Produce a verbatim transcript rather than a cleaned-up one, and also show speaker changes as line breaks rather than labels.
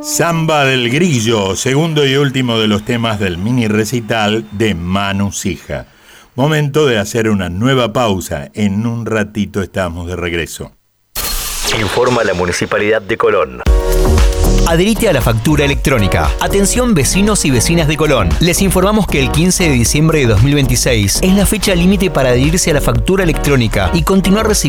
Samba del Grillo, segundo y último de los temas del mini recital de Manu Sija. Momento de hacer una nueva pausa. En un ratito estamos de regreso.
Informa la Municipalidad de Colón.
Adherite a la factura electrónica. Atención vecinos y vecinas de Colón. Les informamos que el quince de diciembre de dos mil veintiséis es la fecha límite para adherirse a la factura electrónica y continuar recibiendo